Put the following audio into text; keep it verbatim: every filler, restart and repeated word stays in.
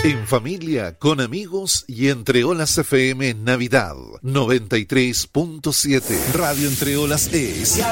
En familia, con amigos y Entre Olas F M Navidad noventa y tres punto siete. Radio Entre Olas es